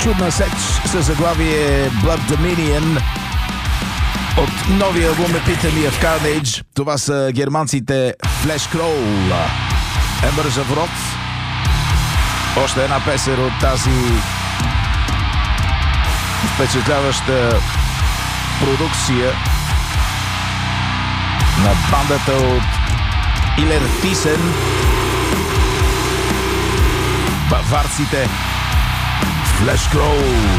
чудна сеч със заглавие Blood Dominion от новия албум Epitome of Carnage. Това са германците Flesh Crawl. Embers of Wrath. Още една песен от тази впечатляваща продукция на бандата от Илертисен, баварците Flesh Crawl.